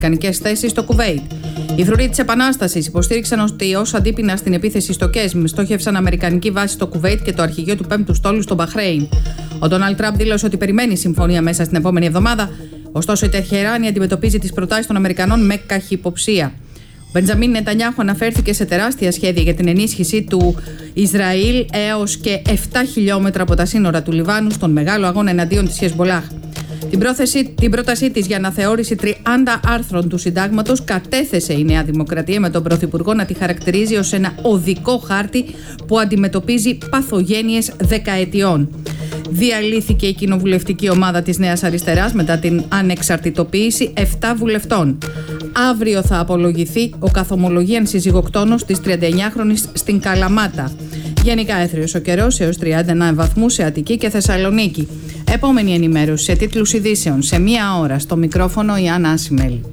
αμερικανικές θέσεις στο Κουβέιτ. Οι φρουροί της Επανάστασης υποστήριξαν ότι ως αντίπεινα στην επίθεση στο Κέσμ στόχευσαν αμερικανική βάση στο Κουβέιτ και το αρχηγείο του 5ου στόλου στο Μπαχρέιν. Ο Ντόναλντ Τραμπ δήλωσε ότι περιμένει συμφωνία μέσα στην επόμενη εβδομάδα, ωστόσο η Τεχεράνη αντιμετωπίζει τις προτάσεις των Αμερικανών με καχυποψία. Ο Μπεντζαμίν Νετανιάχου αναφέρθηκε σε τεράστια σχέδια για την ενίσχυση του Ισραήλ έως και 7 χιλιόμετρα από τα σύνορα του Λιβάνου στον μεγάλο αγώνα εναντίον της Χεσμπολάχ. Την πρότασή της για αναθεώρηση 30 άρθρων του συντάγματος κατέθεσε η Νέα Δημοκρατία, με τον Πρωθυπουργό να τη χαρακτηρίζει ως ένα οδικό χάρτη που αντιμετωπίζει παθογένειες δεκαετιών. Διαλύθηκε η κοινοβουλευτική ομάδα της Νέας Αριστεράς μετά την ανεξαρτητοποίηση 7 βουλευτών. Αύριο θα απολογηθεί ο καθομολογίαν συζυγοκτόνος της 39χρονης στην Καλαμάτα. Γενικά έθριος ο καιρός έως 39 βαθμούς σε Αττική και Θεσσαλονίκη. Επόμενη ενημέρωση σε τίτλους ειδήσεων σε 1 ώρα. Στο μικρόφωνο η Άννα Ασημέλη.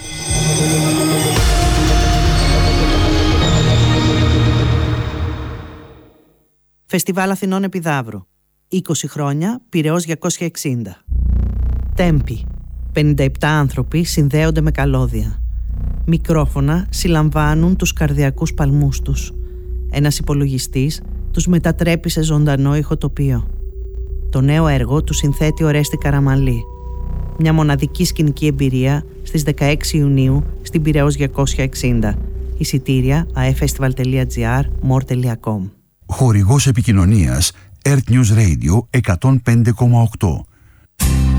Φεστιβάλ Αθηνών Επιδαύρου. 20 χρόνια, Πειραιώς 260. Τέμπη. 57 άνθρωποι συνδέονται με καλώδια. Μικρόφωνα συλλαμβάνουν τους καρδιακούς παλμούς τους. Ένας υπολογιστής τους μετατρέπει σε ζωντανό ηχοτοπίο. Το νέο έργο του συνθέτει ο Ρέστη Καραμαλή. Μια μοναδική σκηνική εμπειρία στις 16 Ιουνίου στην Πειραιώς 260. Εισιτήρια aefestival.gr, more.com. Χορηγός επικοινωνίας Earth News Radio 105,8.